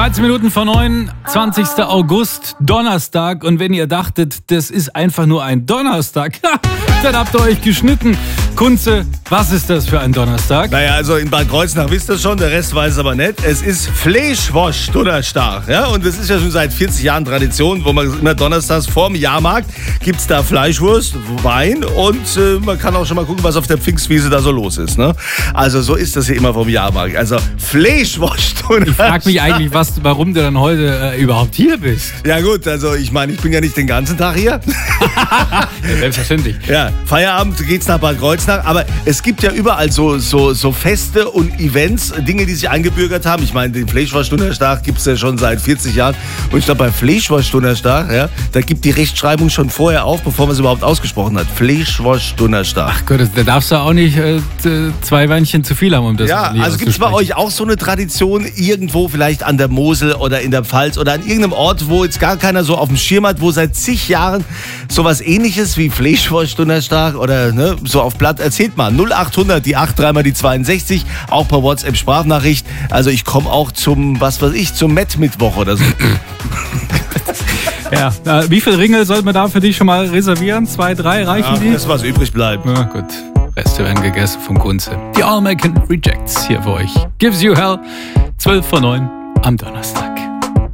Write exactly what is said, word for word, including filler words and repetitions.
dreizehn Minuten vor neun, zwanzigster August, Donnerstag. Und wenn ihr dachtet, das ist einfach nur ein Donnerstag, dann habt ihr euch geschnitten. Kunze, was ist das für ein Donnerstag? Naja, also in Bad Kreuznach wisst ihr schon, der Rest weiß es aber nicht. Es ist Fleischwurst-Donnerstag. Ja? Und das ist ja schon seit vierzig Jahren Tradition, wo man immer donnerstags vorm Jahrmarkt gibt es da Fleischwurst, Wein und äh, man kann auch schon mal gucken, was auf der Pfingstwiese da so los ist. Ne? Also so ist das hier immer vom Jahrmarkt. Also Fleischwurst-Donnerstag. Ich frage mich eigentlich, was, warum du dann heute äh, überhaupt hier bist. Ja gut, also ich meine, ich bin ja nicht den ganzen Tag hier. Ja, selbstverständlich. Ja, Feierabend geht's nach Bad Kreuznach. Aber es gibt ja überall so, so, so Feste und Events, Dinge, die sich eingebürgert haben. Ich meine, den Fleischwurst-Donnerstag gibt es ja schon seit vierzig Jahren. Und ich glaube, beim Fleischwurst-Donnerstag, ja, da gibt die Rechtschreibung schon vorher auf, bevor man es überhaupt ausgesprochen hat. Fleischwurst-Donnerstag. Ach Gott, da darfst du auch nicht äh, zwei Weinchen zu viel haben, um das Ja, nie also gibt es bei euch auch so eine Tradition, irgendwo vielleicht an der Mosel oder in der Pfalz oder an irgendeinem Ort, wo jetzt gar keiner so auf dem Schirm hat, wo seit zig Jahren sowas Ähnliches wie Fleischwurst-Donnerstag oder ne, so auf Blatt. Erzählt mal, null acht hundert, die acht, dreimal die zweiundsechzig, auch per WhatsApp-Sprachnachricht. Also ich komme auch zum, was weiß ich, zum Met-Mittwoch oder so. Ja, äh, wie viele Ringel sollten wir da für dich schon mal reservieren? Zwei, drei, reichen Ja, die? das, was übrig bleibt. Ja, gut. Reste werden gegessen vom Kunze. Die All American Rejects hier für euch. Gives You Hell, zwölf vor neun am Donnerstag.